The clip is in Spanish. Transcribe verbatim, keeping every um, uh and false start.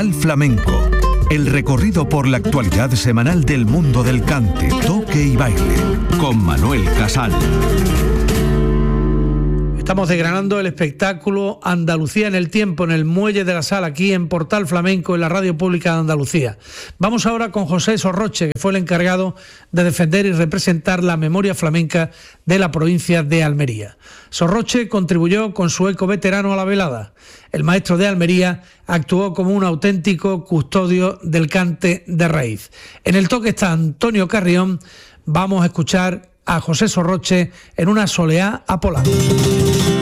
Portal Flamenco. El recorrido por la actualidad semanal del mundo del cante, toque y baile. Con Manuel Casal. Estamos desgranando el espectáculo Andalucía en el tiempo, en el Muelle de la Sal, aquí en Portal Flamenco, en la Radio Pública de Andalucía. Vamos ahora con José Sorroche, que fue el encargado de defender y representar la memoria flamenca de la provincia de Almería. Sorroche contribuyó con su eco veterano a la velada. El maestro de Almería actuó como un auténtico custodio del cante de raíz. En el toque está Antonio Carrión. Vamos a escuchar a José Sorroche en una soleá a Pola.